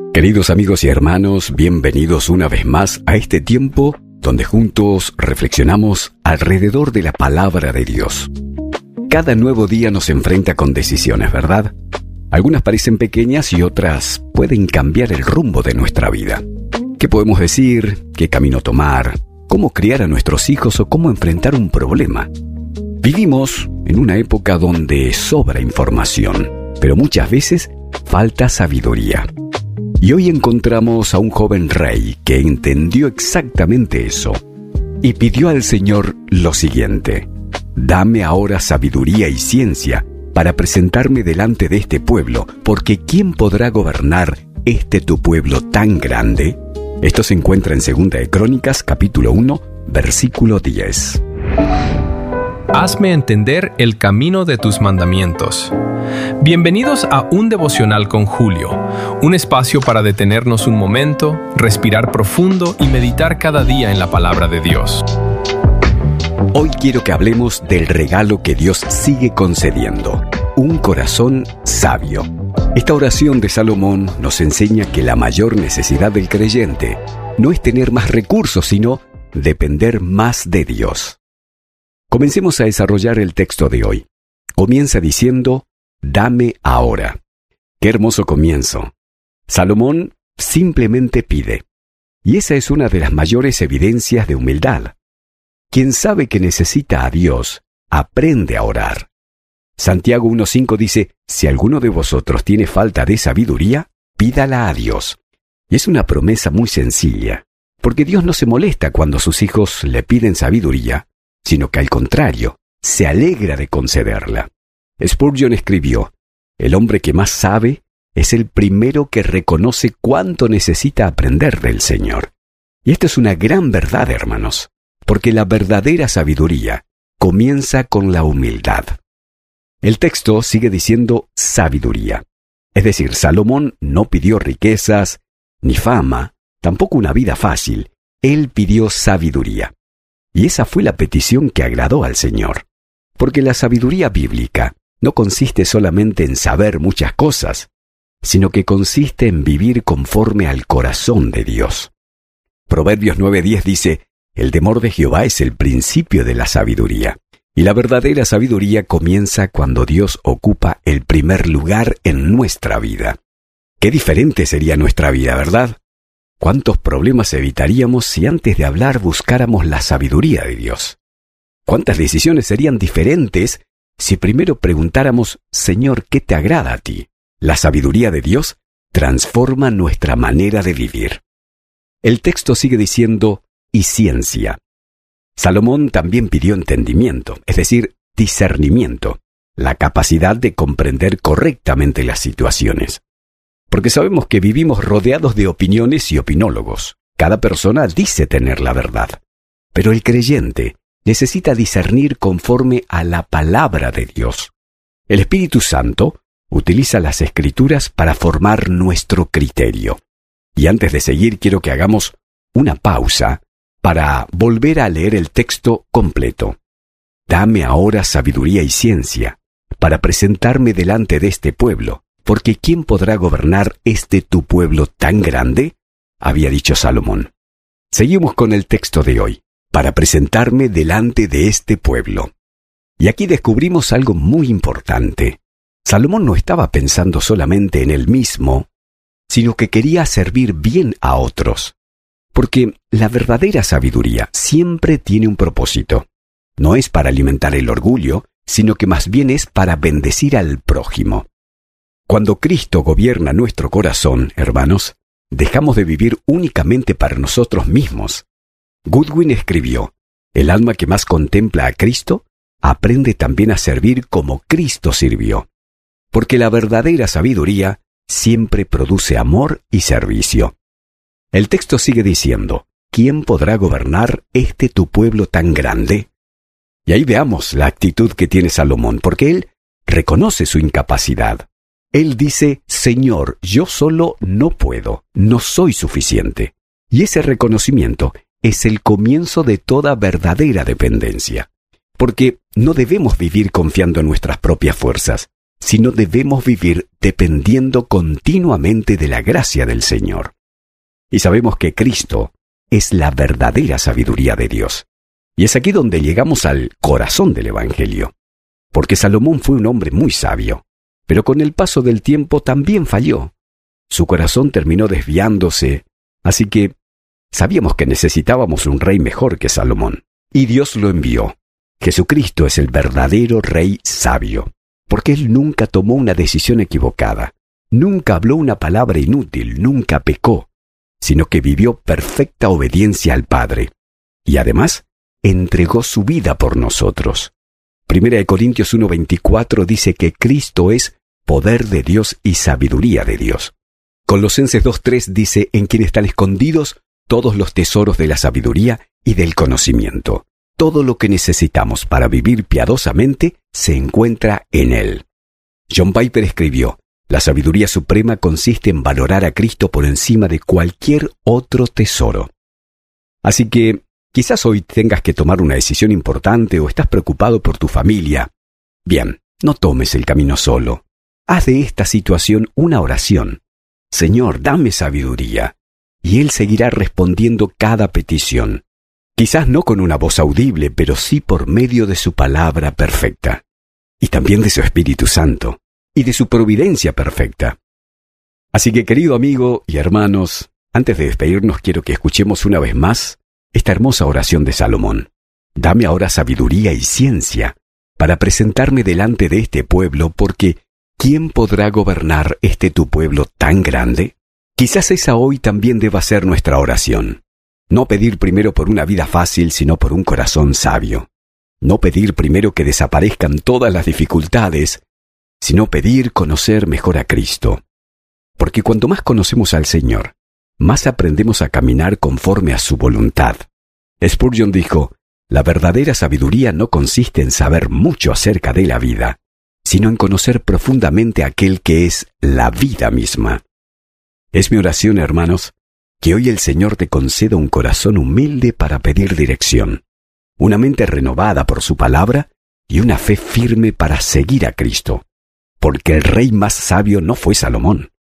Queridos amigos y hermanos, bienvenidos una vez más a este tiempo donde juntos reflexionamos alrededor de la palabra de Dios. Cada nuevo día nos enfrenta con decisiones, ¿verdad? Algunas parecen pequeñas y otras pueden cambiar el rumbo de nuestra vida. ¿Qué podemos decir? ¿Qué camino tomar? ¿Cómo criar a nuestros hijos o cómo enfrentar un problema? Vivimos en una época donde sobra información, pero muchas veces falta sabiduría. Y hoy encontramos a un joven rey que entendió exactamente eso y pidió al Señor lo siguiente: dame ahora sabiduría y ciencia para presentarme delante de este pueblo, porque ¿quién podrá gobernar este tu pueblo tan grande? Esto se encuentra en 2 de Crónicas, capítulo 1, versículo 10. Hazme entender el camino de tus mandamientos. Bienvenidos a un devocional con Julio, un espacio para detenernos un momento, respirar profundo y meditar cada día en la palabra de Dios. Hoy quiero que hablemos del regalo que Dios sigue concediendo: un corazón sabio. Esta oración de Salomón nos enseña que la mayor necesidad del creyente no es tener más recursos, sino depender más de Dios. Comencemos a desarrollar el texto de hoy. Comienza diciendo: dame ahora. ¡Qué hermoso comienzo! Salomón simplemente pide. Y esa es una de las mayores evidencias de humildad. Quien sabe que necesita a Dios, aprende a orar. Santiago 1:5 dice: si alguno de vosotros tiene falta de sabiduría, pídala a Dios. Y es una promesa muy sencilla, porque Dios no se molesta cuando sus hijos le piden sabiduría, sino que al contrario, se alegra de concederla. Spurgeon escribió: el hombre que más sabe es el primero que reconoce cuánto necesita aprender del Señor. Y esto es una gran verdad, hermanos, porque la verdadera sabiduría comienza con la humildad. El texto sigue diciendo sabiduría. Es decir, Salomón no pidió riquezas, ni fama, tampoco una vida fácil. Él pidió sabiduría. Y esa fue la petición que agradó al Señor. Porque la sabiduría bíblica no consiste solamente en saber muchas cosas, sino que consiste en vivir conforme al corazón de Dios. Proverbios 9:10 dice: el temor de Jehová es el principio de la sabiduría. Y la verdadera sabiduría comienza cuando Dios ocupa el primer lugar en nuestra vida. Qué diferente sería nuestra vida, ¿verdad? ¿Cuántos problemas evitaríamos si antes de hablar buscáramos la sabiduría de Dios? ¿Cuántas decisiones serían diferentes si primero preguntáramos: Señor, ¿qué te agrada a ti? La sabiduría de Dios transforma nuestra manera de vivir. El texto sigue diciendo: y ciencia. Salomón también pidió entendimiento, es decir, discernimiento, la capacidad de comprender correctamente las situaciones. Porque sabemos que vivimos rodeados de opiniones y opinólogos. Cada persona dice tener la verdad. Pero el creyente necesita discernir conforme a la palabra de Dios. El Espíritu Santo utiliza las Escrituras para formar nuestro criterio. Y antes de seguir, quiero que hagamos una pausa para volver a leer el texto completo. Dame ahora sabiduría y ciencia para presentarme delante de este pueblo, porque ¿quién podrá gobernar este tu pueblo tan grande?, había dicho Salomón. Seguimos con el texto de hoy: para presentarme delante de este pueblo. Y aquí descubrimos algo muy importante. Salomón no estaba pensando solamente en él mismo, sino que quería servir bien a otros. Porque la verdadera sabiduría siempre tiene un propósito. No es para alimentar el orgullo, sino que más bien es para bendecir al prójimo. Cuando Cristo gobierna nuestro corazón, hermanos, dejamos de vivir únicamente para nosotros mismos. Goodwin escribió: el alma que más contempla a Cristo aprende también a servir como Cristo sirvió. Porque la verdadera sabiduría siempre produce amor y servicio. El texto sigue diciendo: ¿quién podrá gobernar este tu pueblo tan grande? Y ahí veamos la actitud que tiene Salomón, porque él reconoce su incapacidad. Él dice: Señor, yo solo no puedo, no soy suficiente. Y ese reconocimiento es el comienzo de toda verdadera dependencia. Porque no debemos vivir confiando en nuestras propias fuerzas, sino debemos vivir dependiendo continuamente de la gracia del Señor. Y sabemos que Cristo es la verdadera sabiduría de Dios. Y es aquí donde llegamos al corazón del Evangelio. Porque Salomón fue un hombre muy sabio, pero con el paso del tiempo también falló. Su corazón terminó desviándose, así que sabíamos que necesitábamos un rey mejor que Salomón. Y Dios lo envió. Jesucristo es el verdadero rey sabio, porque Él nunca tomó una decisión equivocada, nunca habló una palabra inútil, nunca pecó, sino que vivió perfecta obediencia al Padre. Y además, entregó su vida por nosotros. 1 Corintios 1:24 dice que Cristo es poder de Dios y sabiduría de Dios. Colosenses 2:3 dice en quien están escondidos todos los tesoros de la sabiduría y del conocimiento. Todo lo que necesitamos para vivir piadosamente se encuentra en Él. John Piper escribió: la sabiduría suprema consiste en valorar a Cristo por encima de cualquier otro tesoro. Así que quizás hoy tengas que tomar una decisión importante o estás preocupado por tu familia. Bien, no tomes el camino solo. Haz de esta situación una oración. Señor, dame sabiduría. Y Él seguirá respondiendo cada petición. Quizás no con una voz audible, pero sí por medio de su palabra perfecta. Y también de su Espíritu Santo. Y de su providencia perfecta. Así que, querido amigo y hermanos, antes de despedirnos quiero que escuchemos una vez más esta hermosa oración de Salomón. Dame ahora sabiduría y ciencia para presentarme delante de este pueblo, porque ¿quién podrá gobernar este tu pueblo tan grande? Quizás esa hoy también deba ser nuestra oración. No pedir primero por una vida fácil, sino por un corazón sabio. No pedir primero que desaparezcan todas las dificultades, sino pedir conocer mejor a Cristo. Porque cuanto más conocemos al Señor, más aprendemos a caminar conforme a su voluntad. Spurgeon dijo: la verdadera sabiduría no consiste en saber mucho acerca de la vida, sino en conocer profundamente a aquel que es la vida misma. Es mi oración, hermanos, que hoy el Señor te conceda un corazón humilde para pedir dirección, una mente renovada por su palabra y una fe firme para seguir a Cristo. Porque el rey más sabio no fue Salomón,